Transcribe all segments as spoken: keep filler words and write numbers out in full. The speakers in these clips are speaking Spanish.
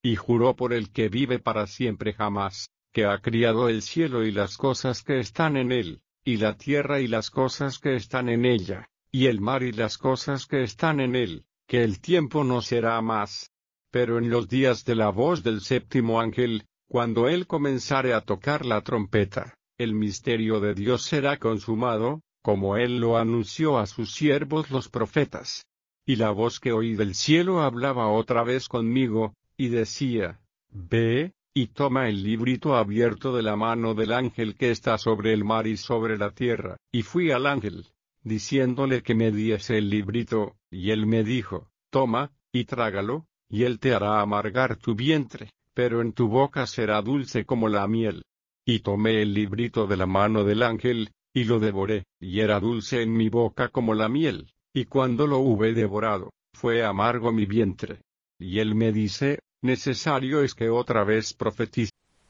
y juró por el que vive para siempre jamás, que ha criado el cielo y las cosas que están en él, y la tierra y las cosas que están en ella, y el mar y las cosas que están en él, que el tiempo no será más. Pero en los días de la voz del séptimo ángel, cuando él comenzare a tocar la trompeta, el misterio de Dios será consumado, como él lo anunció a sus siervos los profetas. Y la voz que oí del cielo hablaba otra vez conmigo, y decía: Ve, y toma el librito abierto de la mano del ángel que está sobre el mar y sobre la tierra. Y fui al ángel, diciéndole que me diese el librito, y él me dijo: Toma, y trágalo, y él te hará amargar tu vientre, pero en tu boca será dulce como la miel. Y tomé el librito de la mano del ángel, y lo devoré, y era dulce en mi boca como la miel, y cuando lo hube devorado, fue amargo mi vientre. Y él me dice: Necesario es que otra vez profetice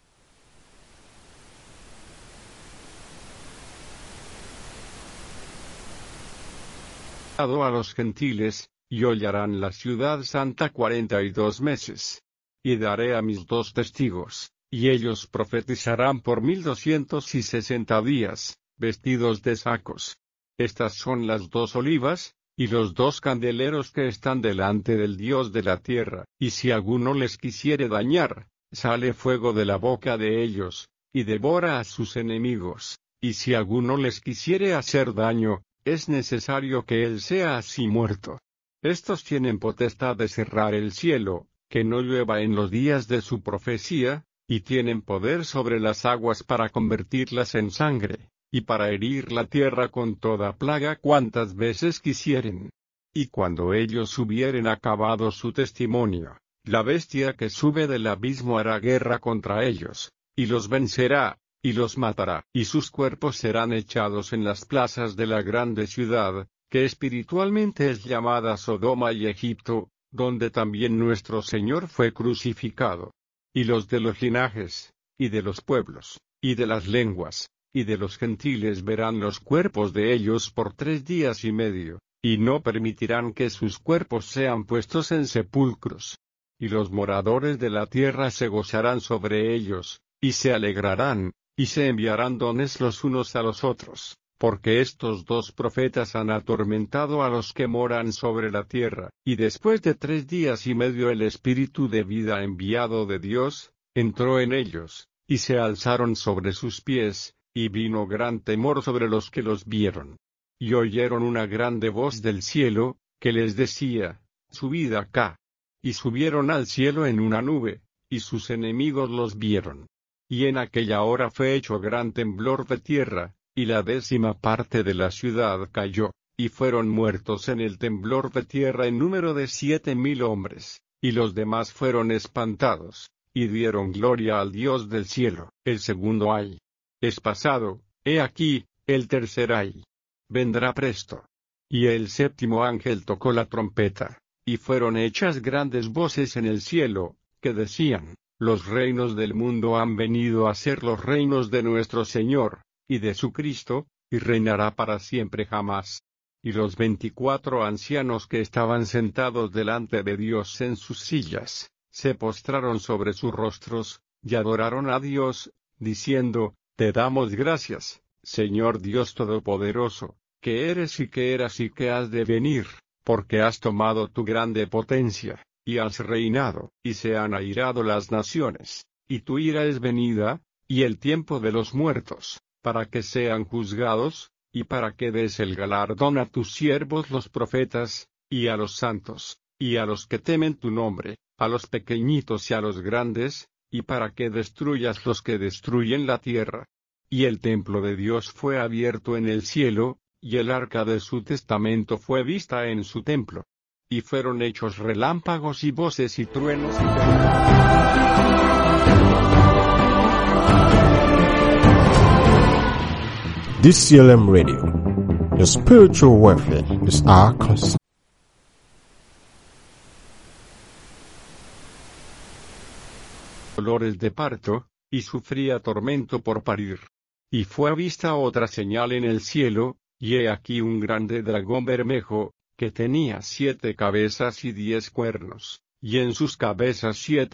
a los gentiles, y hollarán la ciudad santa cuarenta y dos meses. Y daré a mis dos testigos, y ellos profetizarán por mil doscientos y sesenta días, vestidos de sacos. Estas son las dos olivas, y los dos candeleros que están delante del Dios de la tierra, y si alguno les quisiere dañar, sale fuego de la boca de ellos, y devora a sus enemigos, y si alguno les quisiere hacer daño, es necesario que él sea así muerto. Estos tienen potestad de cerrar el cielo, que no llueva en los días de su profecía, y tienen poder sobre las aguas para convertirlas en sangre, y para herir la tierra con toda plaga cuantas veces quisieren. Y cuando ellos hubieren acabado su testimonio, la bestia que sube del abismo hará guerra contra ellos, y los vencerá, y los matará, y sus cuerpos serán echados en las plazas de la grande ciudad, que espiritualmente es llamada Sodoma y Egipto, donde también nuestro Señor fue crucificado. Y los de los linajes, y de los pueblos, y de las lenguas, y de los gentiles verán los cuerpos de ellos por tres días y medio, y no permitirán que sus cuerpos sean puestos en sepulcros. Y los moradores de la tierra se gozarán sobre ellos, y se alegrarán, y se enviarán dones los unos a los otros, porque estos dos profetas han atormentado a los que moran sobre la tierra. Y después de tres días y medio el Espíritu de vida enviado de Dios entró en ellos, y se alzaron sobre sus pies, y vino gran temor sobre los que los vieron. Y oyeron una grande voz del cielo, que les decía: Subid acá. Y subieron al cielo en una nube, y sus enemigos los vieron. Y en aquella hora fue hecho gran temblor de tierra, y la décima parte de la ciudad cayó, y fueron muertos en el temblor de tierra en número de siete mil hombres, y los demás fueron espantados, y dieron gloria al Dios del cielo. El segundo ay es pasado, he aquí, el tercer ay vendrá presto. Y el séptimo ángel tocó la trompeta, y fueron hechas grandes voces en el cielo, que decían: Los reinos del mundo han venido a ser los reinos de nuestro Señor, y de su Cristo, y reinará para siempre jamás. Y los veinticuatro ancianos que estaban sentados delante de Dios en sus sillas, se postraron sobre sus rostros, y adoraron a Dios, diciendo: Te damos gracias, Señor Dios Todopoderoso, que eres y que eras y que has de venir, porque has tomado tu grande potencia, y has reinado, y se han airado las naciones, y tu ira es venida, y el tiempo de los muertos, para que sean juzgados, y para que des el galardón a tus siervos los profetas, y a los santos, y a los que temen tu nombre, a los pequeñitos y a los grandes, y para que destruyas los que destruyen la tierra. Y el templo de Dios fue abierto en el cielo, y el arca de su testamento fue vista en su templo. Y fueron hechos relámpagos y voces y truenos y D C L M Radio. Your spiritual welfare is our concern. dolores de parto, y sufría tormento por parir. Y fue vista otra señal en el cielo, y he aquí un grande dragón bermejo, que tenía siete cabezas y diez cuernos, y en sus cabezas siete